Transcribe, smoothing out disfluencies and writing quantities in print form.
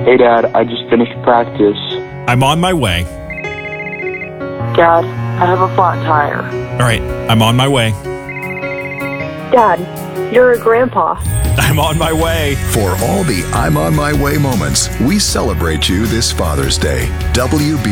Hey, Dad, I just finished practice. I'm on my way. Dad, I have a flat tire. All right, I'm on my way. Dad, you're a grandpa. I'm on my way. For all the I'm on my way moments, we celebrate you this Father's Day. WB